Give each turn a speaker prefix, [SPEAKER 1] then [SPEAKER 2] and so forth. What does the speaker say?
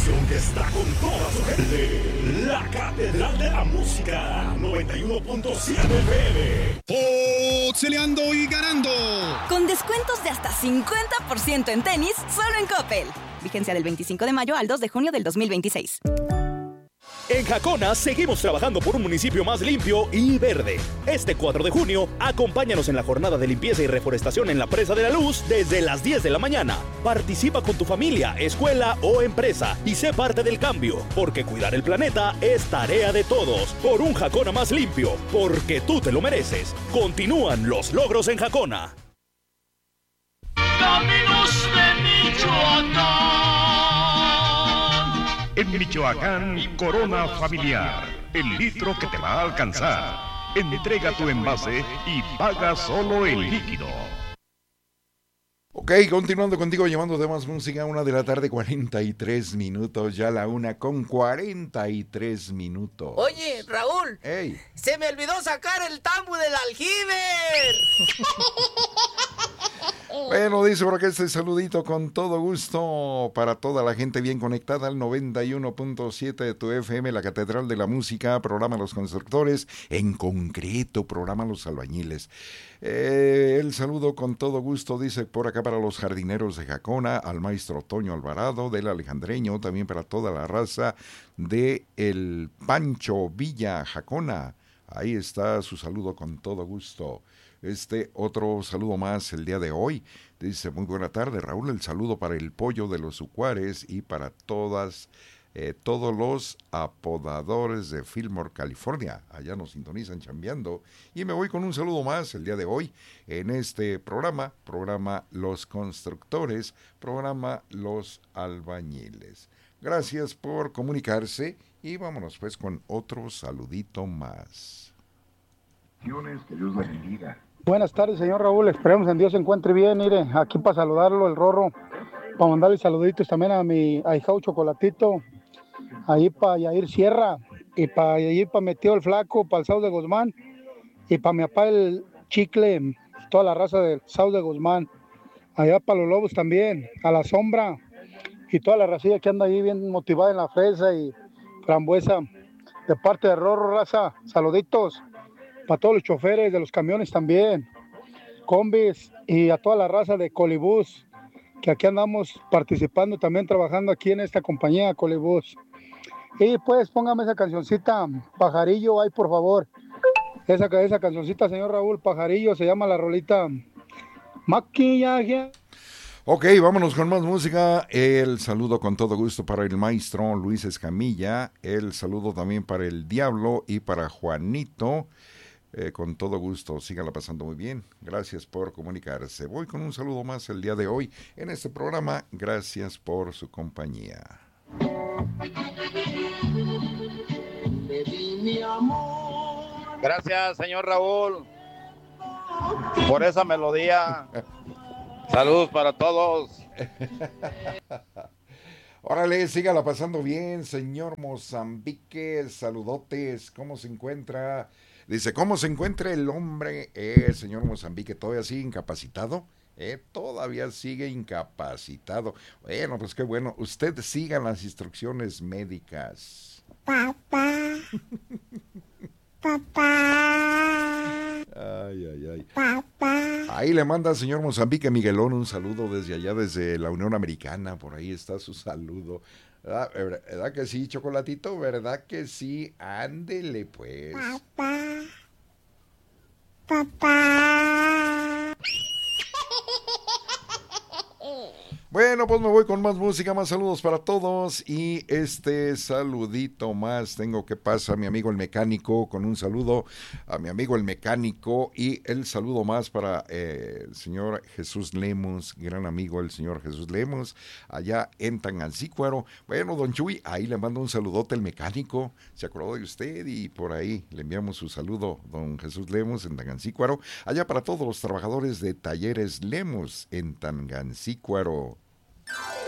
[SPEAKER 1] estación que está con toda su gente. La Catedral de la Música, 91.7 FM.
[SPEAKER 2] Boxeleando y ganando.
[SPEAKER 3] Con descuentos de hasta 50% en tenis, solo en Coppel. Vigencia del 25 de mayo al 2 de junio del 2026.
[SPEAKER 4] En Jacona seguimos trabajando por un municipio más limpio y verde. Este 4 de junio, acompáñanos en la jornada de limpieza y reforestación en la Presa de la Luz desde las 10 de la mañana. Participa con tu familia, escuela o empresa y sé parte del cambio, porque cuidar el planeta es tarea de todos. Por un Jacona más limpio, porque tú te lo mereces. Continúan los logros en Jacona.
[SPEAKER 5] Caminos de Michoacán.
[SPEAKER 6] En Michoacán, Corona Familiar, el litro que te va a alcanzar. Entrega tu envase y paga solo el líquido.
[SPEAKER 7] Ok, continuando contigo, llevando de más música, 1 de la tarde, 43 minutos, ya la 1:43.
[SPEAKER 8] Oye, Raúl,
[SPEAKER 7] ¡Ey!
[SPEAKER 8] Se me olvidó sacar el tambo del aljibe.
[SPEAKER 7] Bueno, dice por acá este saludito con todo gusto para toda la gente bien conectada al 91.7 de tu FM, la Catedral de la Música, programa Los Constructores, en concreto, programa Los Albañiles. El saludo con todo gusto, dice por acá para los jardineros de Jacona, al maestro Toño Alvarado, del Alejandreño, también para toda la raza de el Pancho Villa Jacona. Ahí está su saludo con todo gusto. Otro saludo más el día de hoy. Dice, muy buena tarde, Raúl, el saludo para el Pollo de los Ucuares y para todos los apodadores de Fillmore, California. Allá nos sintonizan chambeando. Y me voy con un saludo más el día de hoy en este programa Los Constructores, programa Los Albañiles. Gracias por comunicarse y vámonos pues con otro saludito más.
[SPEAKER 9] Que Dios la bendiga.
[SPEAKER 10] Buenas tardes, señor Raúl. Esperemos en Dios se encuentre bien. Mire, aquí para saludarlo, el Rorro, para mandarle saluditos también a mi ahijado Chocolatito, ahí para Yair Sierra, y para allí para mi tío el Flaco, para el Sau de Guzmán, y para mi papá el Chicle, toda la raza del Sau de Guzmán, allá para los Lobos también, a la Sombra, y toda la racilla que anda ahí bien motivada en la fresa y frambuesa, de parte de Rorro, raza, saluditos. Para todos los choferes de los camiones también, combis y a toda la raza de Colibús, que aquí andamos participando también, trabajando aquí en esta compañía Colibús. Y pues póngame esa cancioncita, Pajarillo, ahí por favor. Esa cancioncita, señor Raúl, Pajarillo, se llama la rolita Maquillaje.
[SPEAKER 7] Ok, vámonos con más música. El saludo con todo gusto para el maestro Luis Escamilla, el saludo también para el Diablo y para Juanito. Con todo gusto, síganla pasando muy bien. Gracias por comunicarse. Voy con un saludo más el día de hoy en este programa. Gracias por su compañía.
[SPEAKER 11] Gracias, señor Raúl, por esa melodía. Saludos para todos.
[SPEAKER 7] Órale, sígala pasando bien, señor Mozambique. Saludotes, ¿cómo se encuentra? Dice, ¿cómo se encuentra el hombre, señor Mozambique? ¿Todavía sigue incapacitado? Todavía sigue incapacitado. Bueno, pues qué bueno. Usted siga las instrucciones médicas.
[SPEAKER 12] Papá.
[SPEAKER 7] Ay.
[SPEAKER 12] Papá.
[SPEAKER 7] Ahí le manda al señor Mozambique Miguelón un saludo desde allá, desde la Unión Americana. Por ahí está su saludo. ¿Verdad que sí, Chocolatito? ¿Verdad que sí? Ándele, pues.
[SPEAKER 12] Papá.
[SPEAKER 7] Bueno, pues me voy con más música, más saludos para todos. Y este saludito más tengo que pasar a mi amigo el mecánico, con un saludo a mi amigo el mecánico. Y el saludo más para el señor Jesús Lemos, gran amigo el señor Jesús Lemos, allá en Tangancícuaro. Bueno, don Chuy, ahí le mando un saludote al mecánico, se acordó de usted y por ahí le enviamos su saludo, don Jesús Lemos en Tangancícuaro. Allá para todos los trabajadores de Talleres Lemos en Tangancícuaro.